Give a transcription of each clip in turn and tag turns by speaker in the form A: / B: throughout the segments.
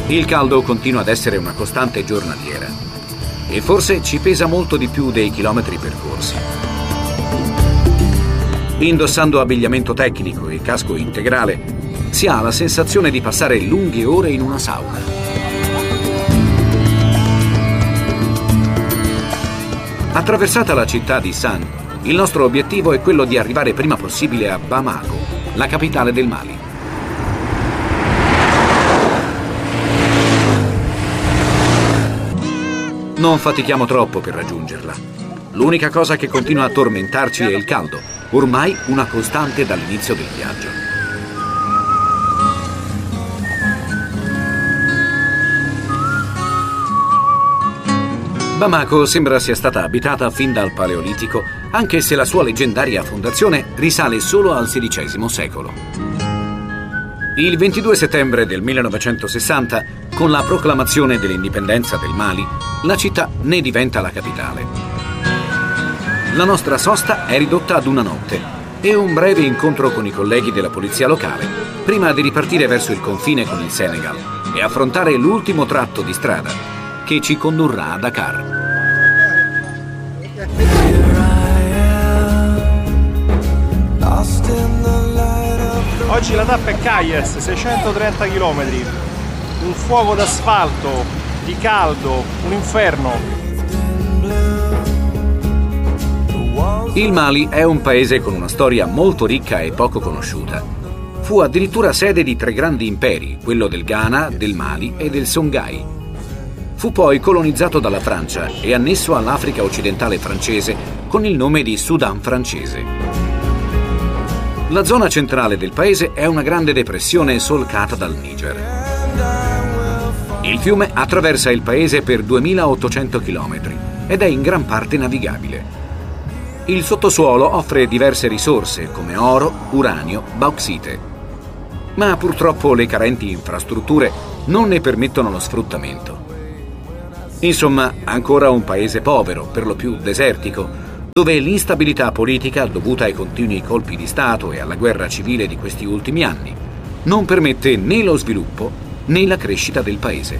A: Il caldo continua ad essere una costante giornaliera e forse ci pesa molto di più dei chilometri percorsi. Indossando abbigliamento tecnico e casco integrale, si ha la sensazione di passare lunghe ore in una sauna. Attraversata la città di San, il nostro obiettivo è quello di arrivare prima possibile a Bamako, la capitale del Mali. Non fatichiamo troppo per raggiungerla. L'unica cosa che continua a tormentarci è il caldo, ormai una costante dall'inizio del viaggio. Bamako sembra sia stata abitata fin dal Paleolitico, anche se la sua leggendaria fondazione risale solo al XVI secolo. Il 22 settembre del 1960, con la proclamazione dell'indipendenza del Mali, la città ne diventa la capitale. La nostra sosta è ridotta ad una notte e un breve incontro con i colleghi della polizia locale, prima di ripartire verso il confine con il Senegal e affrontare l'ultimo tratto di strada che ci condurrà a Dakar.
B: Oggi la tappa è Kayes, 630 km, un fuoco d'asfalto, di caldo, un inferno.
A: Il Mali è un paese con una storia molto ricca e poco conosciuta. Fu addirittura sede di 3 grandi imperi, quello del Ghana, del Mali e del Songhai. Fu poi colonizzato dalla Francia e annesso all'Africa occidentale francese con il nome di Sudan francese. La zona centrale del paese è una grande depressione solcata dal Niger. Il fiume attraversa il paese per 2800 km ed è in gran parte navigabile. Il sottosuolo offre diverse risorse come oro, uranio, bauxite. Ma purtroppo le carenti infrastrutture non ne permettono lo sfruttamento. Insomma, ancora un paese povero, per lo più desertico, dove l'instabilità politica, dovuta ai continui colpi di Stato e alla guerra civile di questi ultimi anni, non permette né lo sviluppo né la crescita del paese.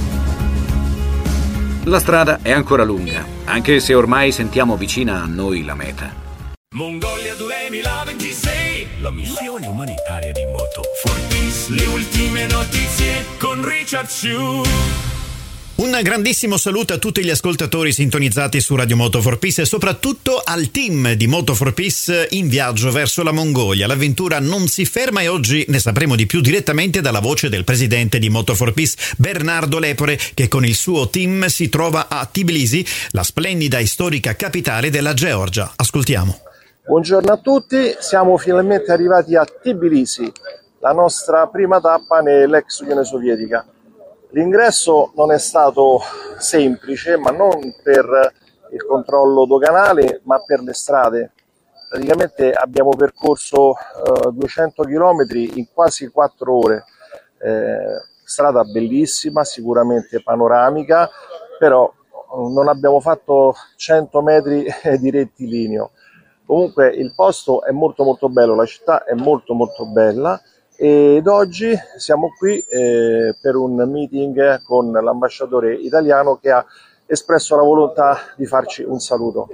A: La strada è ancora lunga, anche se ormai sentiamo vicina a noi la meta.
C: Mongolia 2026, la missione umanitaria di Moto for Peace, le ultime notizie con Richard Hsu.
D: Un grandissimo saluto a tutti gli ascoltatori sintonizzati su Radio Moto for Peace e soprattutto al team di Moto for Peace in viaggio verso la Mongolia. L'avventura non si ferma e oggi ne sapremo di più direttamente dalla voce del presidente di Moto for Peace, Bernardo Lepore, che con il suo team si trova a Tbilisi, la splendida e storica capitale della Georgia. Ascoltiamo.
B: Buongiorno a tutti, siamo finalmente arrivati a Tbilisi, la nostra prima tappa nell'ex Unione Sovietica. L'ingresso non è stato semplice, ma non per il controllo doganale, ma per le strade. Praticamente abbiamo percorso 200 km in quasi 4 ore. Strada bellissima, sicuramente panoramica, però non abbiamo fatto 100 metri di rettilineo. Comunque il posto è molto molto bello, la città è molto molto bella. Ed oggi siamo qui per un meeting con l'ambasciatore italiano che ha espresso la volontà di farci un saluto.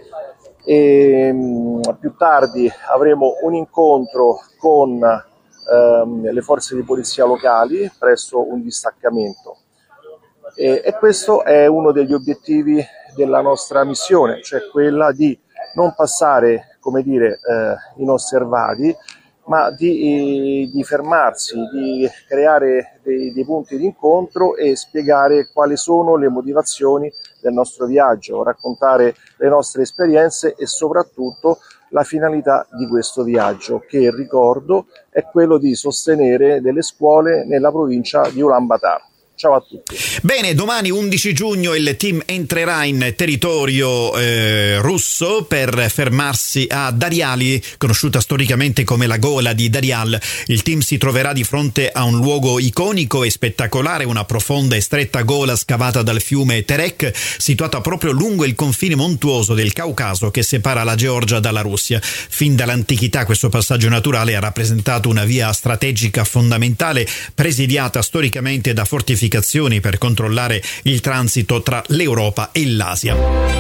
B: Più tardi avremo un incontro con le forze di polizia locali presso un distaccamento e questo è uno degli obiettivi della nostra missione, cioè quella di non passare, come dire, inosservati, ma di fermarsi, di creare dei punti di incontro e spiegare quali sono le motivazioni del nostro viaggio, raccontare le nostre esperienze e soprattutto la finalità di questo viaggio, che ricordo è quello di sostenere delle scuole nella provincia di Ulaanbaatar. Ciao a tutti.
D: Bene, domani 11 giugno il team entrerà in territorio russo per fermarsi a Dariali, conosciuta storicamente come la gola di Darial. Il team si troverà di fronte a un luogo iconico e spettacolare, una profonda e stretta gola scavata dal fiume Terek, situata proprio lungo il confine montuoso del Caucaso che separa la Georgia dalla Russia. Fin dall'antichità questo passaggio naturale ha rappresentato una via strategica fondamentale, presidiata storicamente da fortificazioni indicazioni per controllare il transito tra l'Europa e l'Asia.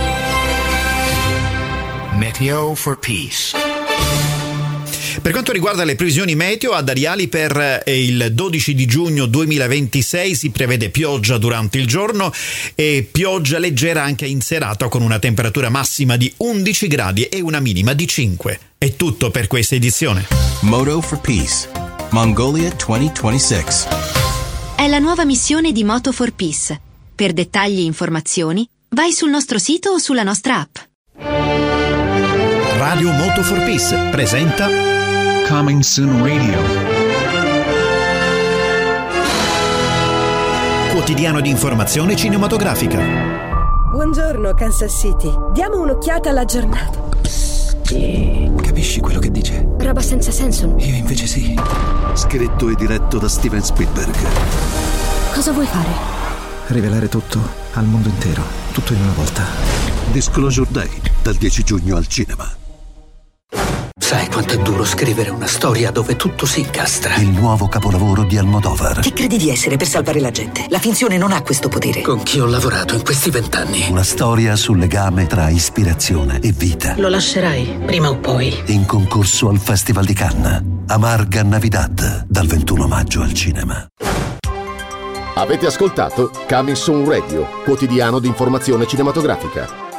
C: Meteo for Peace.
D: Per quanto riguarda le previsioni meteo, ad Ariali per il 12 di giugno 2026 si prevede pioggia durante il giorno e pioggia leggera anche in serata, con una temperatura massima di 11 gradi e una minima di 5. È tutto per questa edizione.
E: Moto for Peace, Mongolia 2026.
F: È la nuova missione di Moto for Peace. Per dettagli e informazioni, vai sul nostro sito o sulla nostra app.
D: Radio Moto for Peace presenta
G: Coming Soon Radio.
D: Quotidiano di informazione cinematografica.
H: Buongiorno Kansas City. Diamo un'occhiata alla giornata.
I: Capisci quello che dice?
H: Roba senza senso.
I: Io invece sì.
J: Scritto e diretto da Steven Spielberg.
H: Cosa vuoi fare?
I: Rivelare tutto al mondo intero, tutto in una volta.
J: Disclosure Day, dal 10 giugno al cinema.
K: Sai quanto è duro scrivere una storia dove tutto si incastra?
J: Il nuovo capolavoro di Almodovar.
K: Chi credi di essere per salvare la gente? La finzione non ha questo potere. Con chi ho lavorato in questi 20 anni?
J: Una storia sul legame tra ispirazione e vita.
K: Lo lascerai, prima o poi.
J: In concorso al Festival di Cannes. Amarga Navidad, dal 21 maggio al cinema.
L: Avete ascoltato Coming Soon Radio, quotidiano di informazione cinematografica.